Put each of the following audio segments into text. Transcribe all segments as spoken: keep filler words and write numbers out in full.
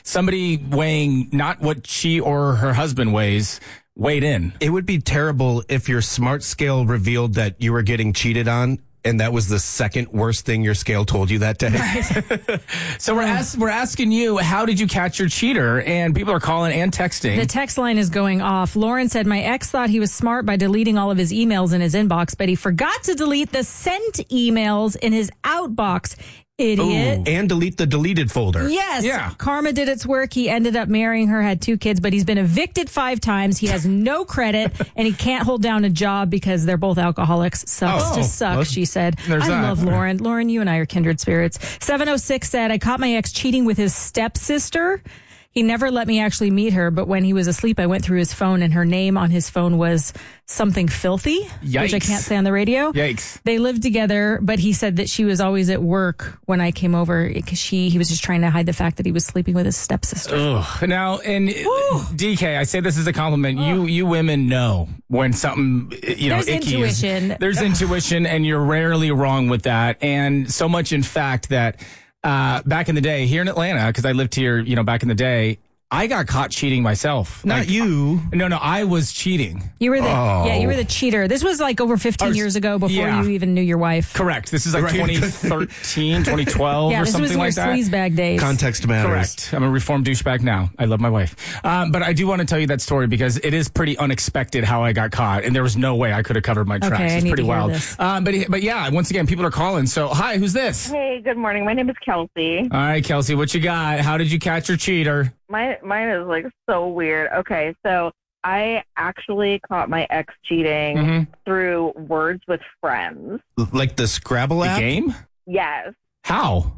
somebody weighing not what she or her husband weighs weighed in. It would be terrible if your smart scale revealed that you were getting cheated on, and that was the second worst thing your scale told you that day. Right. So we're ask, we're asking you, how did you catch your cheater? And people are calling and texting. The text line is going off. Lauren said, my ex thought he was smart by deleting all of his emails in his inbox, but he forgot to delete the sent emails in his outbox. Idiot. Ooh. And delete the deleted folder. Yes. Yeah. Karma did its work. He ended up marrying her, had two kids, but he's been evicted five times. He has no credit, and he can't hold down a job because they're both alcoholics. Sucks Oh. to suck, Well, she said. there's I that. love Lauren. Lauren, you and I are kindred spirits. seven oh six said, I caught my ex cheating with his stepsister. He never let me actually meet her, but when he was asleep, I went through his phone, and her name on his phone was something filthy, Yikes. which I can't say on the radio. Yikes. They lived together, but he said that she was always at work when I came over because she he was just trying to hide the fact that he was sleeping with his stepsister. Ugh. Now, and Woo. D K, I say this as a compliment. You you women know when something, you know, There's icky is- intuition. there's intuition, and you're rarely wrong with that. And so much, in fact, that uh, back in the day here in Atlanta, because I lived here, you know, back in the day, I got caught cheating myself. Not Like, you. No, no, I was cheating. You were the Oh. yeah, you were the cheater. This was like over fifteen Or- years ago before yeah. you even knew your wife. Correct. This is like Right. twenty thirteen, twenty twelve, Yeah, or this something was your like that. sleazebag days. Context matters. Correct. I'm a reformed douchebag now. I love my wife. Um, but I do want to tell you that story because it is pretty unexpected how I got caught, and there was no way I could have covered my tracks. Okay, I It's need pretty to hear wild. this. Um, but but yeah, once again, people are calling. So hi, who's this? Hey, good morning. My name is Kelsey. All right, Kelsey, what you got? How did you catch your cheater? My mine is like so weird. Okay, so I actually caught my ex cheating Mhm. through Words with Friends. Like the Scrabble The app? game? Yes. How?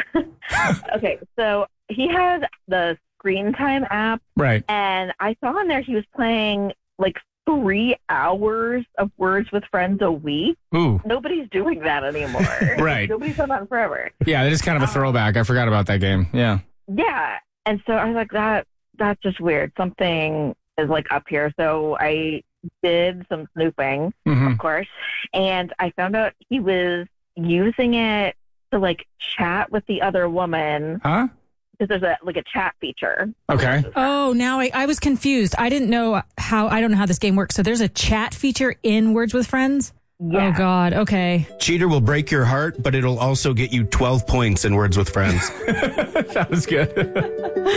Okay, so he had the Screen Time app, Right. and I saw on there he was playing like three hours of Words with Friends a week. Ooh. Nobody's doing that anymore. Right. Nobody's done that forever. Yeah, that is kind of a throwback. I forgot about that game. Yeah. Yeah. And so I was like, that that's just weird. Something is like up here. So I did some snooping, hmm of course, and I found out he was using it to like chat with the other woman Huh? because there's a like a chat feature. Okay. Oh, now I, I was confused. I didn't know how I don't know how this game works. So there's a chat feature in Words with Friends? Yeah. Oh God. Okay. Cheater will break your heart, but it'll also get you twelve points in Words with Friends. That was good.